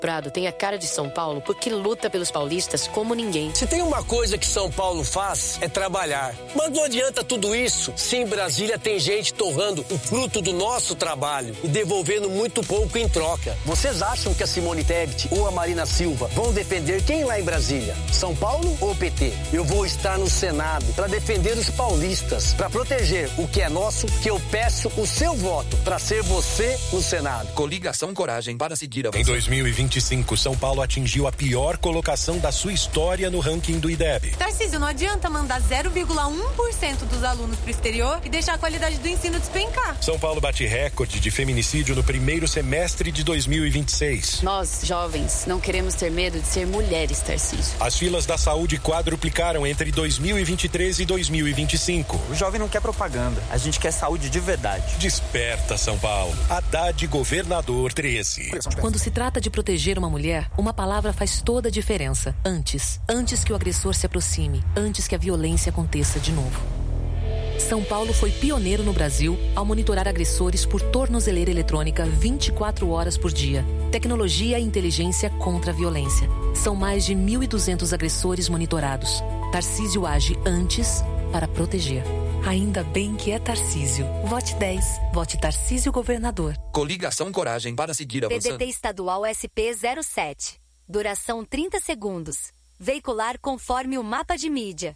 Prado tem a cara de São Paulo porque luta pelos paulistas como ninguém. Se tem uma coisa que São Paulo faz, é trabalhar. Mas não adianta tudo isso se em Brasília tem gente torrando o fruto do nosso trabalho e devolvendo muito pouco em troca. Vocês acham que a Simone Tebet ou a Marina Silva vão defender quem lá em Brasília? São Paulo ou PT? Eu vou estar no Senado para defender os paulistas, para proteger o que é nosso, que eu peço o seu voto para ser você no Senado. Coligação Coragem para seguir a você. Em 2025, São Paulo atingiu a pior colocação da sua história no ranking do IDEB. Tarcísio, não adianta mandar 0,1% dos alunos para o exterior e deixar a qualidade do ensino despencar. São Paulo bate recorde de feminicídio no primeiro semestre de 2026. Nós, jovens, não queremos ter medo de ser mulheres, Tarcísio. As filas da saúde quadruplicaram entre 2023 e 2025. O jovem não quer propaganda, a gente quer saúde de verdade. Desperta, São Paulo. Haddad Governador 13. Quando se trata de proteger uma mulher, uma palavra faz toda a diferença. Antes que o agressor se aproxime, antes que a violência aconteça de novo. São Paulo foi pioneiro no Brasil ao monitorar agressores por tornozeleira eletrônica 24 horas por dia. Tecnologia e inteligência contra a violência. São mais de 1.200 agressores monitorados. Tarcísio age antes para proteger. Ainda bem que é Tarcísio. Vote 10. Vote Tarcísio Governador. Coligação Coragem para seguir avançando. PDT Estadual SP07. Duração 30 segundos. Veicular conforme o mapa de mídia.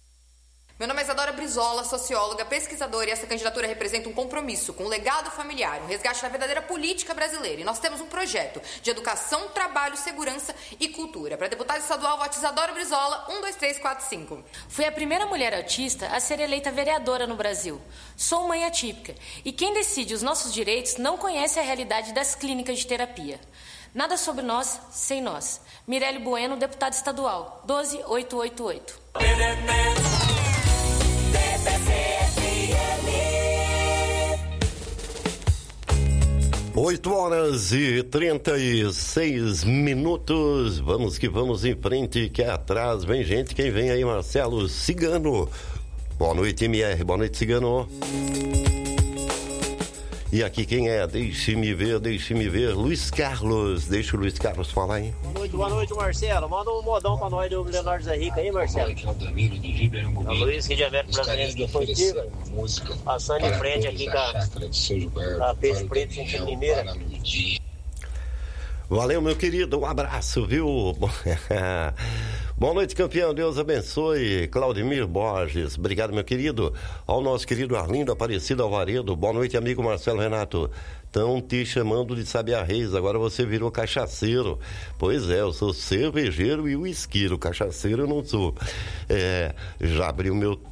Meu nome é Isadora Brizola, socióloga, pesquisadora, e essa candidatura representa um compromisso com o legado familiar, um resgate da verdadeira política brasileira. E nós temos um projeto de educação, trabalho, segurança e cultura. Para deputada estadual, vote Isadora Brizola, 12345. Fui a primeira mulher autista a ser eleita vereadora no Brasil. Sou mãe atípica e quem decide os nossos direitos não conhece a realidade das clínicas de terapia. Nada sobre nós, sem nós. Mirelle Bueno, deputada estadual, 12888. 8h36. Vamos que vamos em frente, que é atrás. Vem gente, quem vem aí? Marcelo Cigano. Boa noite, MR. Boa noite, Cigano. E aqui quem é? Deixe-me ver. Luiz Carlos. Deixa o Luiz Carlos falar, hein? Boa noite, Marcelo. Manda um modão pra nós do Leonardo Zé Rica aí, Marcelo. É o Luiz, que já veio pro brasileiro que foi diga. Passando em frente aqui com a Peixe Preto, sentindo Limeira. Valeu, meu querido. Um abraço, viu? Boa noite, campeão. Deus abençoe. Claudemir Borges. Obrigado, meu querido. Ao nosso querido Arlindo Aparecido Alvaredo. Boa noite, amigo Marcelo Renato. Estão te chamando de Sabiá Reis. Agora você virou cachaceiro. Pois é, eu sou cervejeiro e uisqueiro. Cachaceiro eu não sou. Já abri o meu...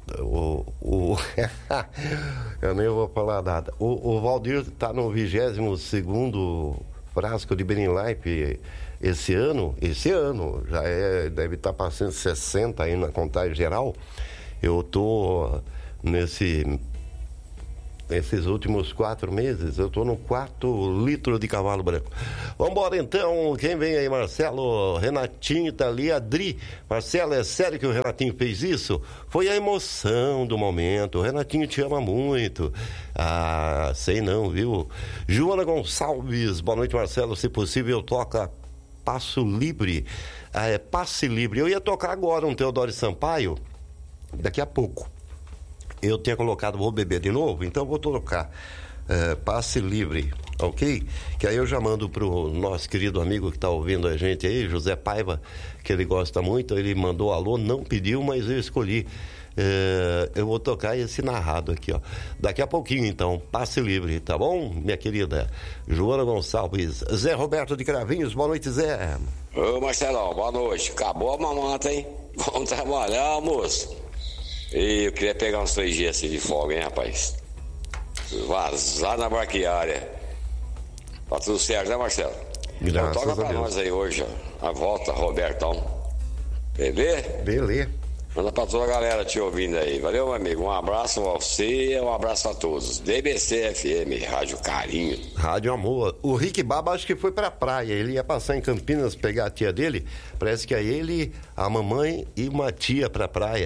eu nem vou falar nada. O Valdir está no 22º frasco de Benilife esse ano já deve estar passando 60 aí na contagem geral. Eu tô nesses últimos 4 meses, eu tô no 4 litros de cavalo branco. Vambora então, quem vem aí? Marcelo, Renatinho tá ali, Adri. Marcelo, é sério que o Renatinho fez isso? Foi a emoção do momento, o Renatinho te ama muito. Ah, sei não, viu? Joana Gonçalves, boa noite, Marcelo, se possível toca Passo Livre, Passe Livre. Eu ia tocar agora um Teodoro Sampaio, daqui a pouco. Eu tinha colocado Vou Beber de Novo, então vou tocar Passe Livre, ok? Que aí eu já mando pro nosso querido amigo que tá ouvindo a gente aí, José Paiva, que ele gosta muito, ele mandou alô, não pediu, mas eu escolhi. Eu vou tocar esse narrado aqui, ó. Daqui a pouquinho, então, Passe Livre, tá bom, minha querida Joana Gonçalves? Zé Roberto de Cravinhos, boa noite, Zé. Ô, Marcelão, boa noite. Acabou a mamata, hein? Vamos trabalhar, moço. E eu queria pegar uns 3 dias assim de folga, hein, rapaz? Vazar na barqueária. Tá tudo certo, né, Marcelo? Graças então, toca a pra Deus. nós aí hoje, ó. A volta, Robertão. Beleza. Manda pra toda a galera te ouvindo aí. Valeu, meu amigo. Um abraço a você e um abraço a todos. DBC FM, Rádio Carinho. Rádio Amor. O Rick Baba acho que foi pra praia. Ele ia passar em Campinas pegar a tia dele. Parece que é ele, a mamãe e uma tia pra praia.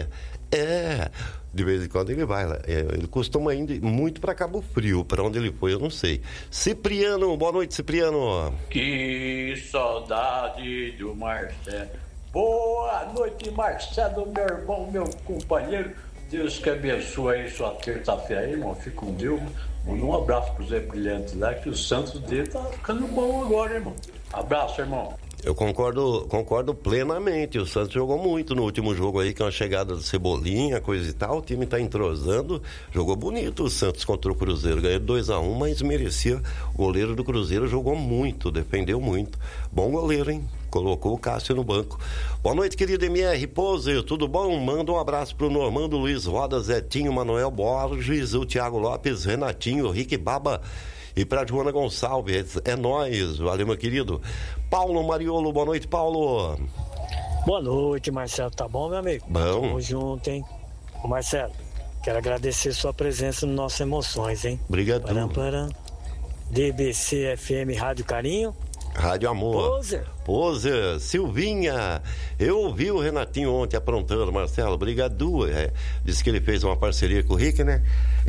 De vez em quando ele vai lá. Ele costuma ir muito para Cabo Frio. Para onde ele foi, eu não sei. Cipriano, boa noite, Cipriano. Que saudade do Marcelo. Boa noite, Marcelo, meu irmão, meu companheiro. Deus que abençoe aí sua terça-feira aí, irmão. Fica com Deus. Manda um abraço pro Zé Brilhante lá, que o Santos dele tá ficando bom agora, irmão. Abraço, irmão. Eu concordo plenamente. O Santos jogou muito no último jogo aí, com a chegada do Cebolinha, coisa e tal. O time tá entrosando. Jogou bonito o Santos contra o Cruzeiro. Ganhou 2-1, mas merecia. O goleiro do Cruzeiro jogou muito, defendeu muito. Bom goleiro, hein? Colocou o Cássio no banco. Boa noite, querido MR Pose, tudo bom? Manda um abraço pro Normando Luiz Roda, Zetinho, Manuel Borges, o Thiago Lopes, Renatinho, Rick Baba e pra Joana Gonçalves. É nóis, valeu, meu querido. Paulo Mariolo, boa noite, Paulo. Boa noite, Marcelo, tá bom, meu amigo? Bom. Tamo junto, hein? Ô, Marcelo, quero agradecer sua presença no Nossas Emoções, hein? Obrigado. DBC FM Rádio Carinho. Rádio Amor. Poser, Silvinha. Eu ouvi o Renatinho ontem aprontando, Marcelo, obrigado. Disse que ele fez uma parceria com o Rick, né?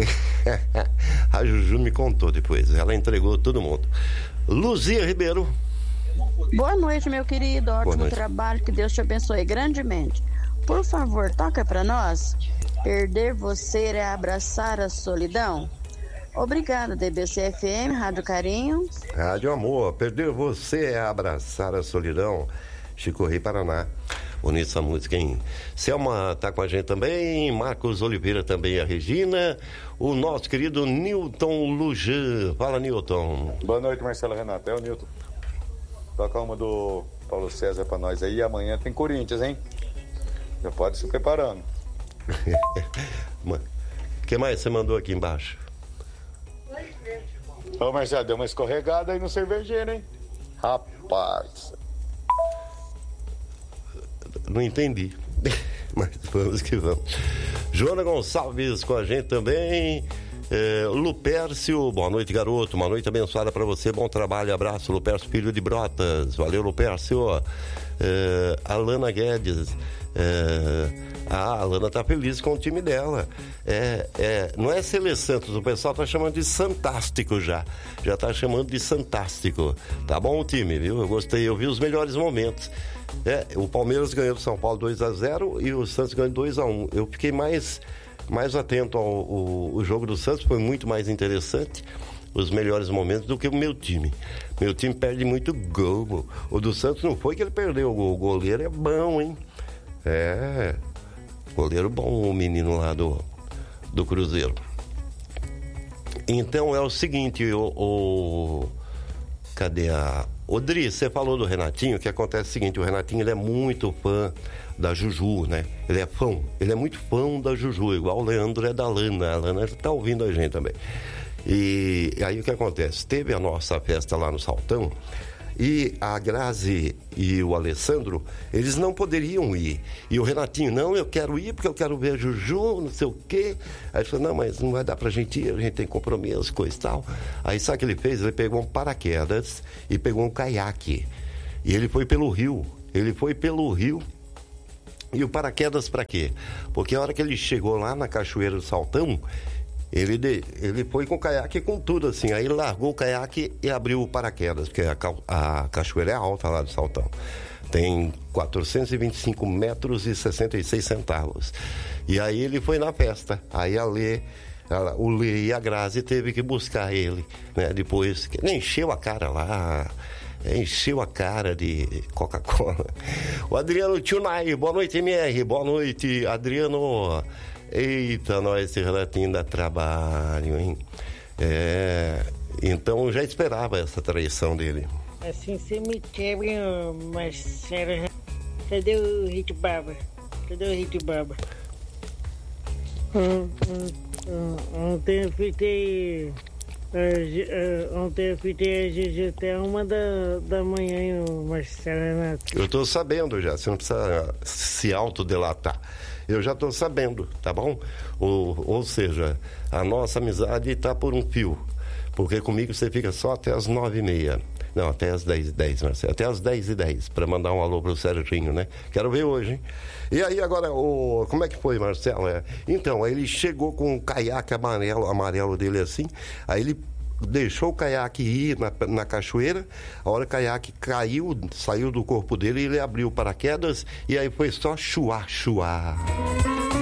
A Juju me contou depois. Ela entregou todo mundo. Luzia Ribeiro. Boa noite, meu querido. Ótimo trabalho. Que Deus te abençoe grandemente. Por favor, toca pra nós. Perder você é abraçar a solidão. Obrigado, DBC FM, Rádio Carinho. Rádio Amor, perder você é abraçar a solidão. Chico Rei, Paraná. Bonita essa música, hein? Selma tá com a gente também, Marcos Oliveira também, a Regina. O nosso querido Nilton Lujan. Fala, Nilton. Boa noite, Marcelo Renato. É o Nilton. Toca uma do Paulo César pra nós aí. Amanhã tem Corinthians, hein? Já pode se preparando. O que mais você mandou aqui embaixo? Ô, Marcelo, deu uma escorregada aí no cervejeiro, hein? Rapaz. Não entendi. Mas vamos que vamos. Joana Gonçalves com a gente também. Lupércio, boa noite, garoto. Uma noite abençoada pra você. Bom trabalho, abraço, Lupércio, filho de Brotas. Valeu, Lupércio. Alana Guedes. A Alana tá feliz com o time dela. Não é Cele Santos, o pessoal tá chamando de Santástico já. Já tá chamando de Santástico. Tá bom o time, viu? Eu gostei, eu vi os melhores momentos. O Palmeiras ganhou do São Paulo 2-0 e o Santos ganhou 2-1. Eu fiquei mais atento ao jogo do Santos, foi muito mais interessante, os melhores momentos, do que o meu time. Meu time perde muito gol. O do Santos não foi que ele perdeu o gol. O goleiro é bom, hein? Goleiro bom, o menino lá do Cruzeiro. Então é o seguinte, cadê a... Dri, você falou do Renatinho, que acontece o seguinte, o Renatinho ele é muito fã da Juju, né? Ele é muito fã da Juju, igual o Leandro é da Lana. A Lana tá ouvindo a gente também. E aí o que acontece? Teve a nossa festa lá no Saltão e a Grazi e o Alessandro, eles não poderiam ir. E o Renatinho, não, eu quero ir porque eu quero ver a Juju, não sei o quê. Aí ele falou, não, mas não vai dar pra gente ir, a gente tem compromisso, coisa e tal. Aí sabe o que ele fez? Ele pegou um paraquedas e pegou um caiaque. E ele foi pelo rio. E o paraquedas pra quê? Porque a hora que ele chegou lá na Cachoeira do Saltão, ele foi com o caiaque com tudo, assim. Aí ele largou o caiaque e abriu o paraquedas, porque a cachoeira é alta lá do Saltão. Tem 425 metros e 66 centavos. E aí ele foi na festa. Aí o Lê e a Grazi teve que buscar ele, né? Depois, que ele encheu a cara lá. Encheu a cara de Coca-Cola. O Adriano Tunai, boa noite, MR. Boa noite, Adriano. Eita, nós, esse Renatinho dá trabalho, hein? Então eu já esperava essa traição dele. Assim você me quebra, Marcelo. Cadê o Rick Baba? Ontem eu fitei a Gigi até 1 da manhã, Marcelo Renato. Eu tô sabendo já, você não precisa se autodelatar. Eu já tô sabendo, tá bom? Ou seja, a nossa amizade tá por um fio. Porque comigo você fica só até as 9h30. Não, até às 10h10, Marcelo. Até às 10h10, para mandar um alô pro Serginho, né? Quero ver hoje, hein? E aí, agora, como é que foi, Marcelo? Então, aí ele chegou com um caiaque amarelo dele assim, aí ele deixou o caiaque ir na cachoeira, a hora que o caiaque caiu, saiu do corpo dele, ele abriu o paraquedas e aí foi só chuá.